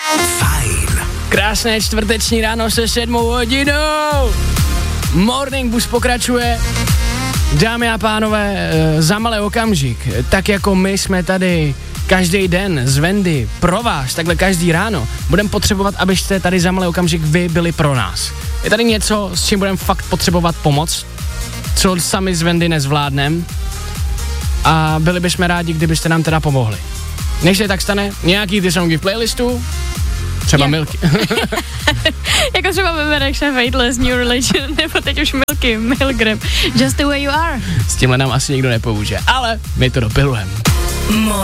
Fajn. Krásné čtvrteční ráno se 7 hodinou. Morning Bus pokračuje. Dámy a pánové, za malý okamžik, tak jako my jsme tady každý den z Wendy pro vás, takhle každý ráno, budeme potřebovat, abyste tady za malý okamžik vy byli pro nás. Je tady něco, s čím budeme fakt potřebovat pomoc, co sami z Wendy nezvládnem, a byli bychom rádi, kdybyste nám teda pomohli. Než se tak stane, nějaký ty songy v playlistu, třeba Milky. Jako třeba Memenekša, Weightless, New Religion, nebo teď už Milky, Milgram, Just the Way You Are. S tímhle nám asi nikdo nepomůže, ale my to dopilujeme.